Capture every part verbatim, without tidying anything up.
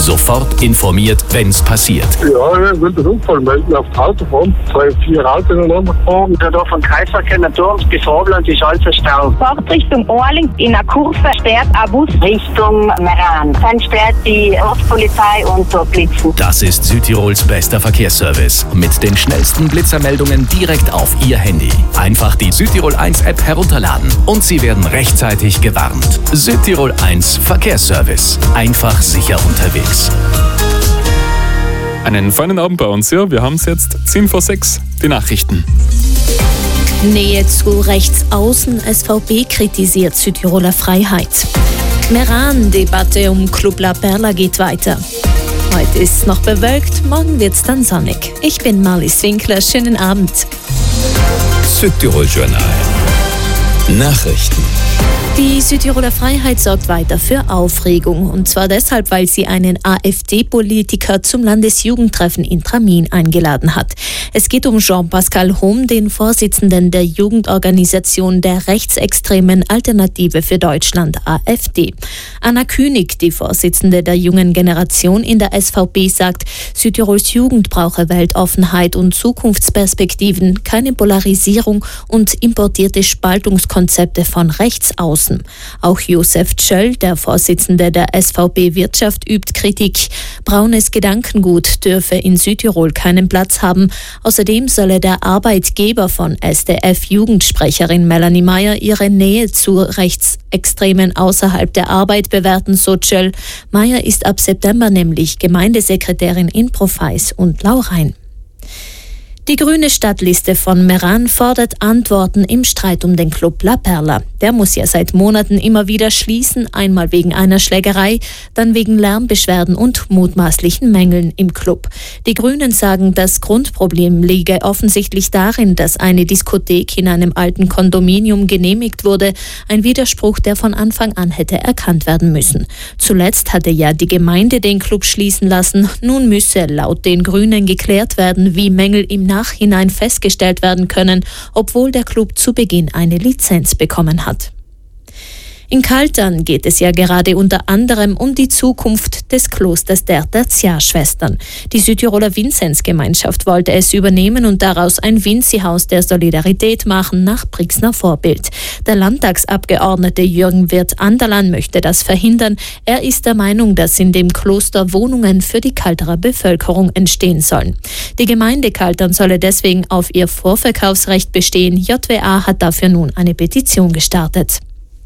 Sofort informiert, wenn's passiert. Ja, ich will den Unfall melden auf die Autobahn. Zwei, vier Autos ineinander gefahren. Da von Kreisverkehr Naturms bis Vorland ist alles verstaut. Fahrt Richtung Orling in einer Kurve sperrt ein Bus Richtung Meran. Dann sperrt die Ortspolizei und so Blitzen. Das ist Südtirols bester Verkehrsservice. Mit den schnellsten Blitzermeldungen direkt auf Ihr Handy. Einfach die Südtirol eins App herunterladen und Sie werden rechtzeitig gewarnt. Südtirol eins Verkehrsservice. Einfach sicher unterwegs. Einen feinen Abend bei uns, ja. Wir haben es jetzt zehn vor sechs, die Nachrichten. Nähe zu Rechtsaußen, S V B kritisiert Südtiroler Freiheit. Meran-Debatte um Club La Perla geht weiter. Heute ist es noch bewölkt, morgen wird es dann sonnig. Ich bin Marlies Winkler, schönen Abend. Südtirol Journal. Nachrichten. Die Südtiroler Freiheit sorgt weiter für Aufregung. Und zwar deshalb, weil sie einen AfD-Politiker zum Landesjugendtreffen in Tramin eingeladen hat. Es geht um Jean-Pascal Hohm, den Vorsitzenden der Jugendorganisation der rechtsextremen Alternative für Deutschland, AfD. Anna Künig, die Vorsitzende der jungen Generation in der S V B, sagt, Südtirols Jugend brauche Weltoffenheit und Zukunftsperspektiven, keine Polarisierung und importierte Spaltungskonzepte von rechts außen. Auch Josef Tschöll, der Vorsitzende der S V B Wirtschaft, übt Kritik. Braunes Gedankengut dürfe in Südtirol keinen Platz haben. Außerdem solle der Arbeitgeber von S D F-Jugendsprecherin Melanie Meyer ihre Nähe zu Rechtsextremen außerhalb der Arbeit bewerten, so Tschöll. Meyer ist ab September nämlich Gemeindesekretärin in Profeis und Lauchhain. Die grüne Stadtliste von Meran fordert Antworten im Streit um den Club La Perla. Der muss ja seit Monaten immer wieder schließen, einmal wegen einer Schlägerei, dann wegen Lärmbeschwerden und mutmaßlichen Mängeln im Club. Die Grünen sagen, das Grundproblem liege offensichtlich darin, dass eine Diskothek in einem alten Kondominium genehmigt wurde, ein Widerspruch, der von Anfang an hätte erkannt werden müssen. Zuletzt hatte ja die Gemeinde den Club schließen lassen. Nun müsse laut den Grünen geklärt werden, wie Mängel im Nachhinein festgestellt werden können, obwohl der Club zu Beginn eine Lizenz bekommen hat. In Kaltern geht es ja gerade unter anderem um die Zukunft des Klosters der Tertiarschwestern. Die Südtiroler Vinzenzgemeinschaft wollte es übernehmen und daraus ein Vinzi-Haus der Solidarität machen, nach Brixner Vorbild. Der Landtagsabgeordnete Jürgen Wirth-Anderlan möchte das verhindern. Er ist der Meinung, dass in dem Kloster Wohnungen für die Kalterer Bevölkerung entstehen sollen. Die Gemeinde Kaltern solle deswegen auf ihr Vorverkaufsrecht bestehen. J W A hat dafür nun eine Petition gestartet.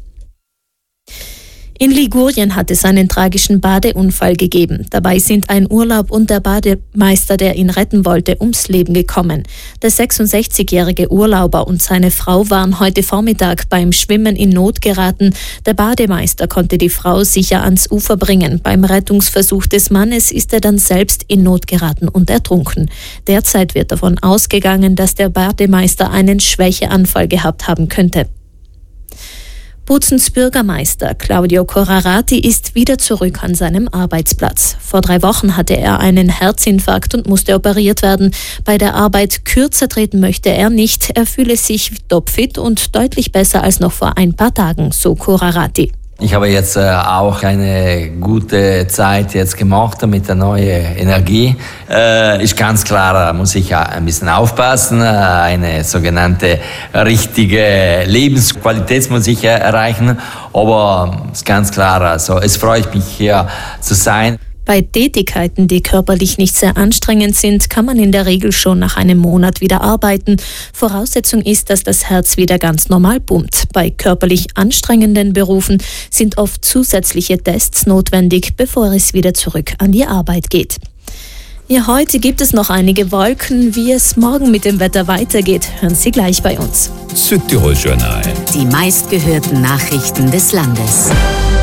In Ligurien hat es einen tragischen Badeunfall gegeben. Dabei sind ein Urlaub und der Bademeister, der ihn retten wollte, ums Leben gekommen. Der sechsundsechzigjährige Urlauber und seine Frau waren heute Vormittag beim Schwimmen in Not geraten. Der Bademeister konnte die Frau sicher ans Ufer bringen. Beim Rettungsversuch des Mannes ist er dann selbst in Not geraten und ertrunken. Derzeit wird davon ausgegangen, dass der Bademeister einen Schwächeanfall gehabt haben könnte. Bozens Bürgermeister Claudio Corrarati ist wieder zurück an seinem Arbeitsplatz. Vor drei Wochen hatte er einen Herzinfarkt und musste operiert werden. Bei der Arbeit kürzer treten möchte er nicht. Er fühle sich topfit und deutlich besser als noch vor ein paar Tagen, so Corrarati. Ich habe jetzt äh, auch eine gute Zeit jetzt gemacht mit der neuen Energie. Äh, ist ganz klar, da muss ich ein bisschen aufpassen. Eine sogenannte richtige Lebensqualität muss ich erreichen. Aber ist ganz klar, also es freut mich hier zu sein. Bei Tätigkeiten, die körperlich nicht sehr anstrengend sind, kann man in der Regel schon nach einem Monat wieder arbeiten. Voraussetzung ist, dass das Herz wieder ganz normal pumpt. Bei körperlich anstrengenden Berufen sind oft zusätzliche Tests notwendig, bevor es wieder zurück an die Arbeit geht. Ja, heute gibt es noch einige Wolken. Wie es morgen mit dem Wetter weitergeht, hören Sie gleich bei uns. Südtirol Journal. Die meistgehörten Nachrichten des Landes.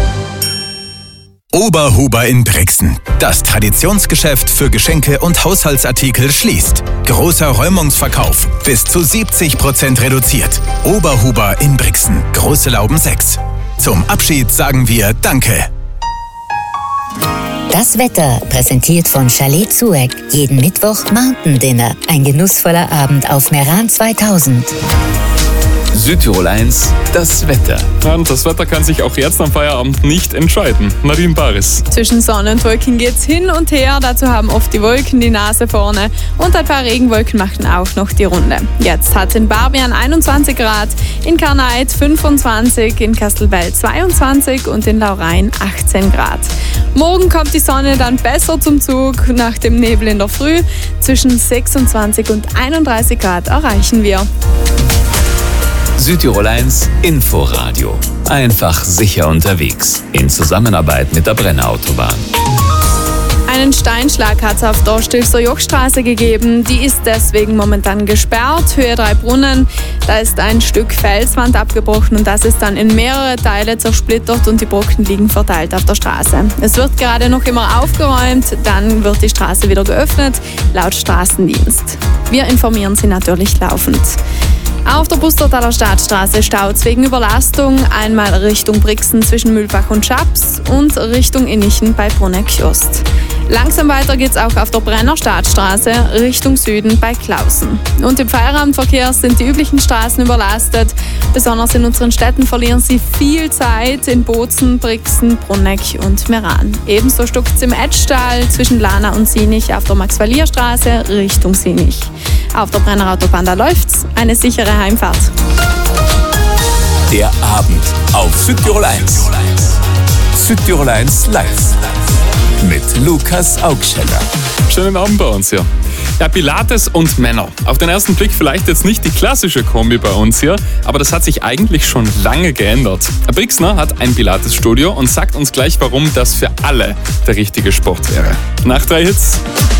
Oberhuber in Brixen. Das Traditionsgeschäft für Geschenke und Haushaltsartikel schließt. Großer Räumungsverkauf. Bis zu siebzig Prozent reduziert. Oberhuber in Brixen. Große Lauben sechs. Zum Abschied sagen wir Danke. Das Wetter präsentiert von Chalet Zueck. Jeden Mittwoch Mountain Dinner. Ein genussvoller Abend auf Meran zweitausend. Südtirol eins, das Wetter. Und das Wetter kann sich auch jetzt am Feierabend nicht entscheiden. Nadine Baris. Zwischen Sonne und Wolken geht's hin und her. Dazu haben oft die Wolken die Nase vorne. Und ein paar Regenwolken machen auch noch die Runde. Jetzt hat es in Barbian einundzwanzig Grad, in Karneit fünfundzwanzig, in Kastelbell zweiundzwanzig und in Laurein achtzehn Grad. Morgen kommt die Sonne dann besser zum Zug nach dem Nebel in der Früh. Zwischen sechsundzwanzig und einunddreißig Grad erreichen wir. Südtirol eins Inforadio. Einfach sicher unterwegs. In Zusammenarbeit mit der Brenner Autobahn. Einen Steinschlag hat es auf der Stilfser Jochstraße gegeben. Die ist deswegen momentan gesperrt. Höhe drei Brunnen. Da ist ein Stück Felswand abgebrochen und das ist dann in mehrere Teile zersplittert und die Brocken liegen verteilt auf der Straße. Es wird gerade noch immer aufgeräumt, dann wird die Straße wieder geöffnet, laut Straßendienst. Wir informieren Sie natürlich laufend. Auf der Bustertaler Stadtstraße staut es wegen Überlastung, einmal Richtung Brixen zwischen Mühlbach und Schaps und Richtung Innichen bei Bruneck-Jost. Langsam weiter geht's auch auf der Brenner Stadtstraße Richtung Süden bei Klausen. Und im Feierabendverkehr sind die üblichen Straßen überlastet. Besonders in unseren Städten verlieren sie viel Zeit in Bozen, Brixen, Bruneck und Meran. Ebenso stockt es im Edstall zwischen Lana und Sinich auf der Max-Valier-Straße Richtung Sinich. Auf der Brenner Autobahn, da läuft's. Eine sichere Heimfahrt. Der Abend auf Südtirol eins. Südtirol eins live. Mit Lukas Augscheller. Schönen Abend bei uns hier. Ja, Pilates und Männer. Auf den ersten Blick vielleicht jetzt nicht die klassische Kombi bei uns hier, aber das hat sich eigentlich schon lange geändert. Brixner hat ein Pilates-Studio und sagt uns gleich, warum das für alle der richtige Sport wäre. Nach drei Hits.